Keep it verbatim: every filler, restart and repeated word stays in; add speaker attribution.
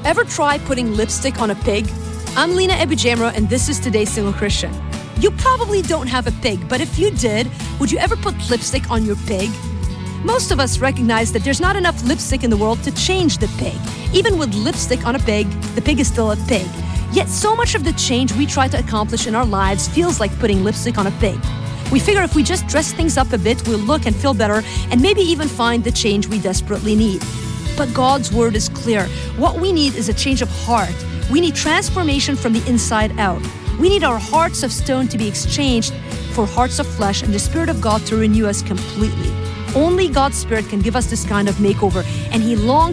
Speaker 1: Ever try putting lipstick on a pig? I'm Lena Ebujamro, and this is Today's Single Christian. You probably don't have a pig, but if you did, would you ever put lipstick on your pig? Most of us recognize that there's not enough lipstick in the world to change the pig. Even with lipstick on a pig, the pig is still a pig. Yet so much of the change we try to accomplish in our lives feels like putting lipstick on a pig. We figure if we just dress things up a bit, we'll look and feel better and maybe even find the change we desperately need. But God's word is clear. What we need is a change of heart. We need transformation from the inside out. We need our hearts of stone to be exchanged for hearts of flesh and the Spirit of God to renew us completely. Only God's Spirit can give us this kind of makeover, and He longs